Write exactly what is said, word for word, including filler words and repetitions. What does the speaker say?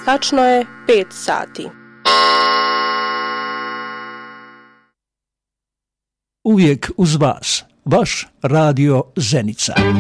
Tačno je pet sati. Uvijek uz vas, vaš Radio Zenica.